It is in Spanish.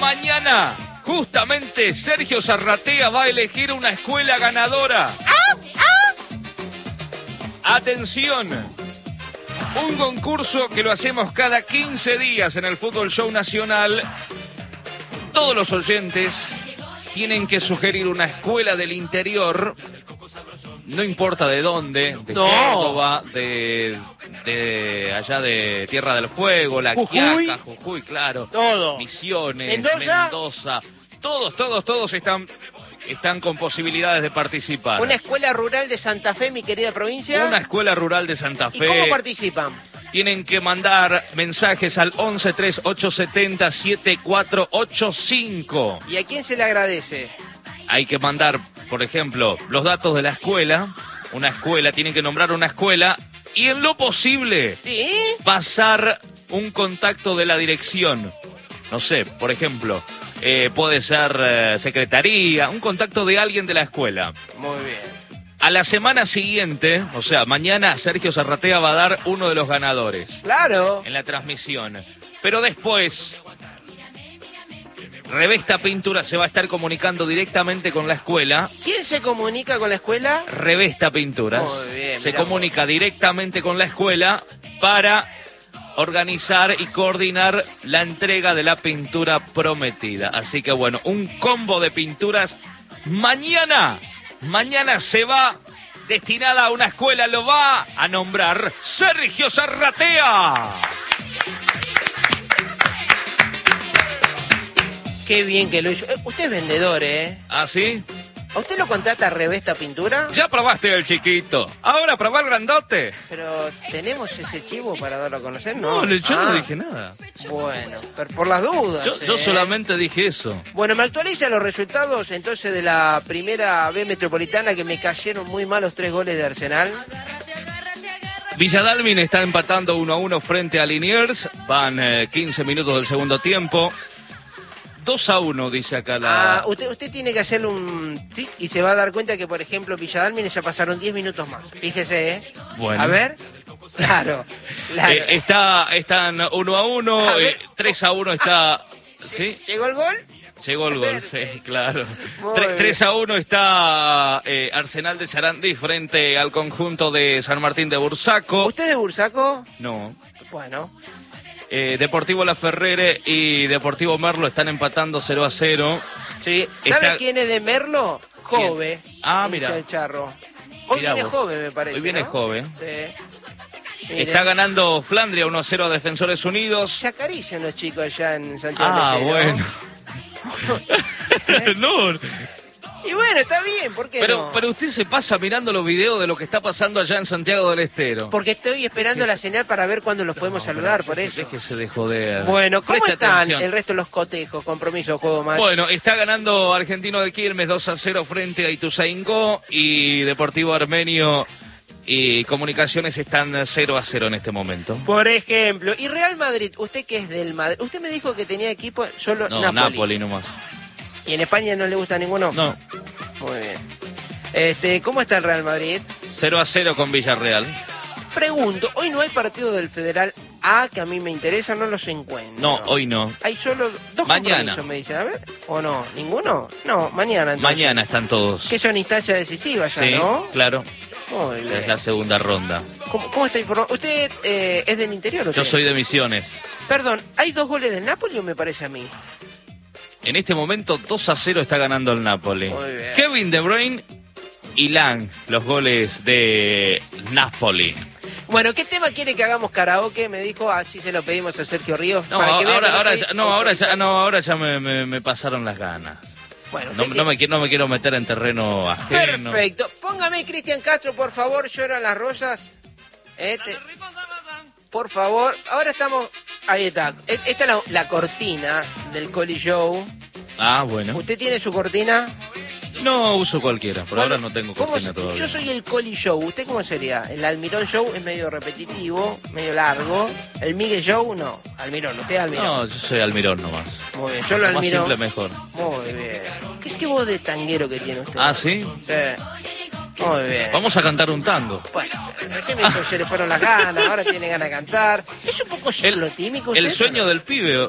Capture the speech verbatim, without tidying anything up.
mañana, justamente, Sergio Zarratea va a elegir una escuela ganadora. ¡Ah! ¡Ah! Atención, un concurso que lo hacemos cada quince días en el Fútbol Show Nacional. Todos los oyentes tienen que sugerir una escuela del interior, no importa de dónde, de no. Córdoba, de, de allá de Tierra del Fuego, La Jujuy. Quiaca, Jujuy, claro, todo. Misiones, Mendoza. Mendoza, todos, todos, todos están, están con posibilidades de participar. Una escuela rural de Santa Fe, mi querida provincia. Una escuela rural de Santa Fe. ¿Y cómo participan? Tienen que mandar mensajes al once treinta y ocho setenta setenta y cuatro ochenta y cinco. ¿Y a quién se le agradece? Hay que mandar, por ejemplo, los datos de la escuela. Una escuela, tienen que nombrar una escuela. Y en lo posible, ¿Sí? pasar un contacto de la dirección. No sé, por ejemplo, eh, puede ser eh, secretaría, un contacto de alguien de la escuela. Muy bien. A la semana siguiente, o sea, mañana Sergio Zarratea va a dar uno de los ganadores. Claro. En la transmisión. Pero después, Revesta Pintura se va a estar comunicando directamente con la escuela. ¿Quién se comunica con la escuela? Revesta Pinturas. Muy bien, se mirá comunica directamente con la escuela para organizar y coordinar la entrega de la pintura prometida. Así que bueno, un combo de pinturas mañana. Mañana se va destinada a una escuela, lo va a nombrar Sergio Zarratea. Qué bien que lo hizo. Eh, usted es vendedor, ¿eh? ¿Ah, sí? ¿A usted lo contrata Revesta Pintura? Ya probaste el chiquito, ahora probá el grandote. Pero, ¿tenemos ese chivo para darlo a conocer? No, No, yo ah, no dije nada. Bueno, pero por las dudas. Yo, yo ¿eh? solamente dije eso. Bueno, me actualiza los resultados entonces de la primera B Metropolitana, que me cayeron muy mal los tres goles de Arsenal. Villadalmin está empatando uno a uno frente a Liniers. Van eh, quince minutos del segundo tiempo. dos a uno, dice acá la... Ah, usted, usted tiene que hacerle un tic y se va a dar cuenta que, por ejemplo, Villadalmin ya pasaron diez minutos más. Fíjese, ¿eh? Bueno. A ver. Claro, claro. Eh, está, están uno a uno, A ver. eh, tres a uno está... ¿Sí? ¿Llegó el gol? Llegó el gol, sí, Perfecto. claro. Muy Tre- bien. tres a uno está eh, Arsenal de Sarandí frente al conjunto de San Martín de Bursaco. ¿Usted es de Bursaco? No. Bueno. Eh, Deportivo La Ferrere y Deportivo Merlo están empatando cero a cero. Sí. ¿Sabe Está- quién es de Merlo? Jove. Ah, hincha mira. del Charro. Hoy Mirá viene vos. Jove, me parece. Hoy viene ¿no? Jove. Sí. Mire. Está ganando Flandria uno a cero a Defensores Unidos. Se acarician los chicos allá en Santiago Ah, del Estero. bueno. No, Y bueno, está bien, ¿por qué pero, no? pero usted se pasa mirando los videos de lo que está pasando allá en Santiago del Estero. Porque estoy esperando la señal para ver cuándo los podemos saludar, por eso. Déjese de joder. Bueno, ¿cómo Preste están atención. el resto de los cotejos? Compromiso, juego más. Bueno, está ganando Argentino de Quilmes dos a cero frente a Ituzaingó y Deportivo Armenio y Comunicaciones están cero a cero en este momento. Por ejemplo, y Real Madrid, usted que es del Madrid, usted me dijo que tenía equipo solo No, Napoli. Napoli nomás. ¿Y en España no le gusta ninguno? No, Muy bien. Este, ¿cómo está el Real Madrid? cero a cero con Villarreal. Pregunto, hoy no hay partido del Federal A que a mí me interesa, no los encuentro. No, hoy no. Hay solo dos Mañana. compromisos, me dicen. A ver, ¿o no? ¿Ninguno? No, mañana entonces. Mañana están todos. Que son instancias decisivas ya, Sí, ¿no? claro. Muy bien. Es la segunda ronda. ¿Cómo, cómo está informado? ¿Usted eh, es del interior o Yo qué? soy de Misiones. Perdón, ¿hay dos goles del Napoli o me parece a mí? En este momento dos a cero está ganando el Napoli. Muy bien. Kevin De Bruyne y Lang, los goles de Napoli. Bueno, ¿qué tema quiere que hagamos karaoke? Me dijo, así se lo pedimos a Sergio Ríos. No, para que vea ahora, que ahora, soy ya, no, ahora ya, autoritario. no, ahora ya me, me- me pasaron las ganas. Bueno, No, usted no me, quiero- no me quiero meter en terreno ajeno. Perfecto. Póngame, Cristian Castro, por favor, lloran las rosas. Este, por favor. Ahora estamos... Ahí está. E- Esta es la, la cortina del Coli Show. Ah, bueno. ¿Usted tiene su cortina? No uso cualquiera, por Bueno, ahora no tengo ¿cómo cortina se- todavía. Yo soy el Coli Show. ¿Usted cómo sería? El Almirón Show es medio repetitivo, medio largo. El Miguel Show, no. Almirón, usted es Almirón. No, yo soy Almirón nomás. Muy bien, yo lo Más Almirón. simple mejor. Muy bien. ¿Qué, qué voz de tanguero que tiene usted? Ah, ¿sí? Sí. Muy bien. Vamos a cantar un tango. Bueno, recién me dijo, se le fueron las ganas, ahora tiene ganas de cantar. ¿Es un poco ciclotímico usted? El sueño del pibe.